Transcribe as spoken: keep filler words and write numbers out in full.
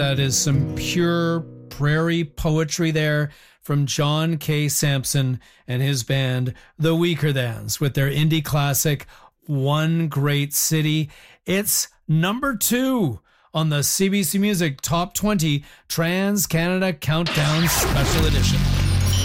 That is some pure prairie poetry there from John K. Sampson and his band, The Weakerthans, with their indie classic, One Great City. It's number two on the C B C Music Top twenty Trans Canada Countdown Special Edition.